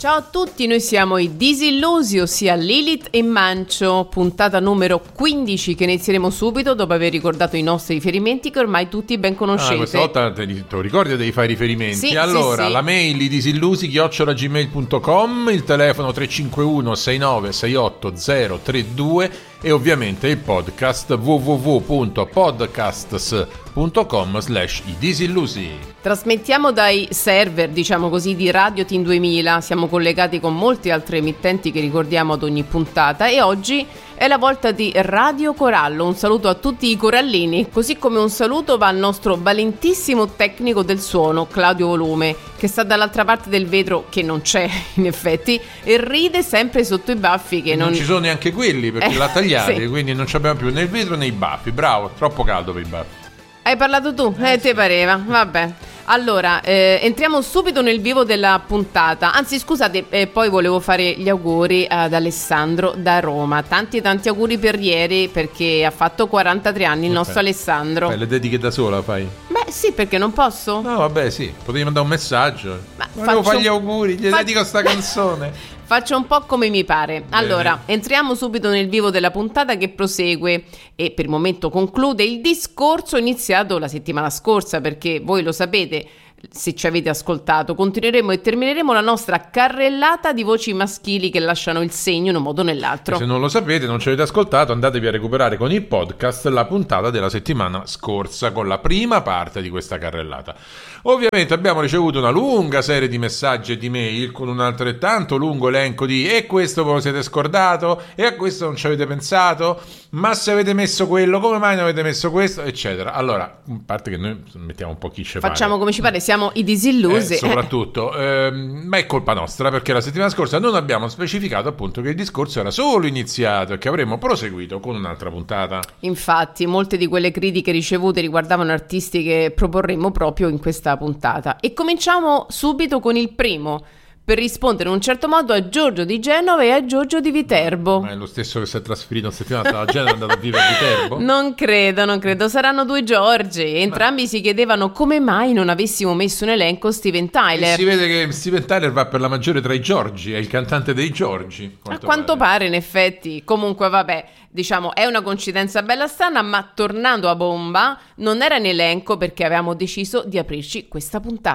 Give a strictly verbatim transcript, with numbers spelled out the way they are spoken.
Ciao a tutti, noi siamo i Disillusi, ossia Lilith e Mancio, puntata numero quindici che inizieremo subito dopo aver ricordato i nostri riferimenti che ormai tutti ben conoscete. Ah, questa volta te li, te lo ricordi, devi fare riferimenti. Sì, allora, sì, sì. La mail i disillusi chiocciola gmail punto com, il telefono tre cinque uno sei nove sei otto zero tre due e ovviamente il podcast w w w punto podcasts punto com slash i disillusi. Trasmettiamo dai server, diciamo così, di Radio Team duemila, siamo collegati con molte altre emittenti che ricordiamo ad ogni puntata e oggi è la volta di Radio Corallo. Un saluto a tutti i corallini, così come un saluto va al nostro valentissimo tecnico del suono, Claudio Volume, che sta dall'altra parte del vetro, che non c'è in effetti, e ride sempre sotto i baffi che non... Non ci sono neanche quelli perché Eh, l'ha tagliati, sì. quindi non ci abbiamo più né il vetro né i baffi. Bravo, troppo caldo per i baffi. Hai parlato tu? Eh, te pareva, vabbè. Allora, eh, entriamo subito nel vivo della puntata. Anzi, scusate, eh, poi volevo fare gli auguri ad Alessandro da Roma. Tanti tanti auguri per ieri, perché ha fatto quarantatré anni il nostro Alessandro. Fai le dediche da sola, fai? Beh, sì, perché non posso? No, vabbè, sì, potevi mandare un messaggio. Ma Volevo faccio- fare gli auguri, gli fa- dedico sta canzone. Faccio un po' come mi pare. Allora, entriamo subito nel vivo della puntata che prosegue e per il momento conclude il discorso iniziato la settimana scorsa, perché voi lo sapete, se ci avete ascoltato, continueremo e termineremo la nostra carrellata di voci maschili che lasciano il segno in un modo o nell'altro. Se non lo sapete, non ci avete ascoltato, andatevi a recuperare con il podcast la puntata della settimana scorsa con la prima parte di questa carrellata. Ovviamente abbiamo ricevuto una lunga serie di messaggi e di mail con un altrettanto lungo elenco di e questo ve lo siete scordato, e a questo non ci avete pensato, ma se avete messo quello, come mai non avete messo questo, eccetera. Allora, a parte che noi mettiamo un po' chi ci pare. Facciamo come ci pare, siamo i disillusi. Eh, soprattutto, ehm, ma è colpa nostra perché la settimana scorsa non abbiamo specificato appunto che il discorso era solo iniziato e che avremmo proseguito con un'altra puntata. Infatti, molte di quelle critiche ricevute riguardavano artisti che proporremo proprio in questa puntata. E cominciamo subito con il primo, per rispondere in un certo modo a Giorgio di Genova e a Giorgio di Viterbo. Ma è lo stesso che si è trasferito una settimana fa a Genova e è andato a vivere a Viterbo? Non credo, non credo, saranno due Giorgi. Entrambi Ma... si chiedevano come mai non avessimo messo in elenco Steven Tyler. E si vede che Steven Tyler va per la maggiore tra i Giorgi, è il cantante dei Giorgi. A quanto pare. pare, in effetti. Comunque, vabbè, diciamo, è una coincidenza bella strana, ma tornando a bomba, non era in elenco perché avevamo deciso di aprirci questa puntata.